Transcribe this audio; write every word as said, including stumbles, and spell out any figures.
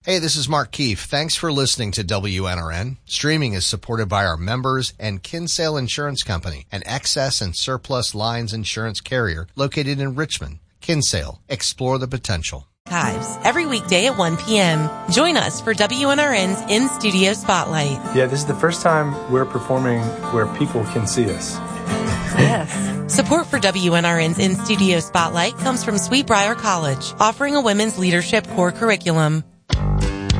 Hey, this is Mark Keefe. Thanks for listening to W N R N. Streaming is supported by our members and Kinsale Insurance Company, an excess and surplus lines insurance carrier located in Richmond. Kinsale. Explore the potential. Archives every weekday at one p.m. Join us for W N R N's In-Studio Spotlight. Yeah, this is the first time we're performing where people can see us. Yes. Support for W N R N's In-Studio Spotlight comes from Sweetbriar College, offering a women's leadership core curriculum.